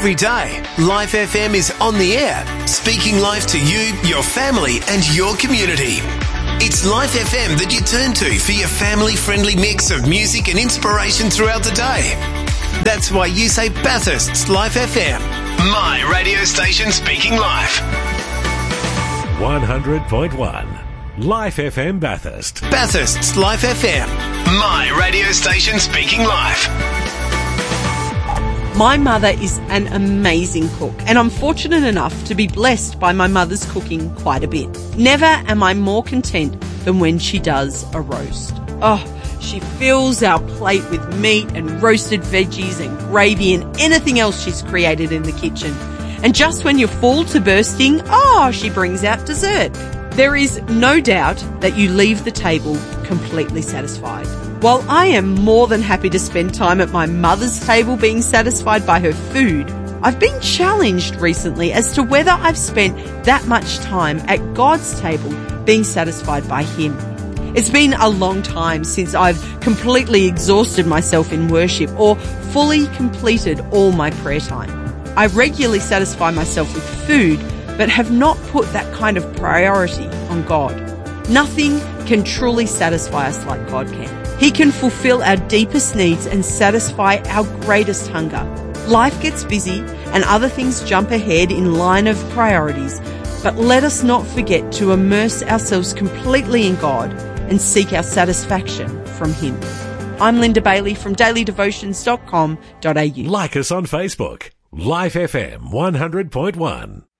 every day, Life FM is on the air, speaking life to you, your family and your community. It's Life FM that you turn to for your family-friendly mix of music and inspiration throughout the day. That's why you say Bathurst's Life FM, my radio station speaking life. 100.1 Life FM Bathurst. Bathurst's Life FM, my radio station speaking life. My mother is an amazing cook, and I'm fortunate enough to be blessed by my mother's cooking quite a bit. Never am I more content than when she does a roast. Oh, she fills our plate with meat and roasted veggies and gravy and anything else she's created in the kitchen. And just when you're full to bursting, she brings out dessert. There is no doubt that you leave the table completely satisfied. While I am more than happy to spend time at my mother's table being satisfied by her food, I've been challenged recently as to whether I've spent that much time at God's table being satisfied by Him. It's been a long time since I've completely exhausted myself in worship or fully completed all my prayer time. I regularly satisfy myself with food, but have not put that kind of priority on God. Nothing can truly satisfy us like God can. He can fulfill our deepest needs and satisfy our greatest hunger. Life gets busy and other things jump ahead in line of priorities, but let us not forget to immerse ourselves completely in God and seek our satisfaction from Him. I'm Linda Bailey from dailydevotions.com.au. Like us on Facebook. Life FM 100.1.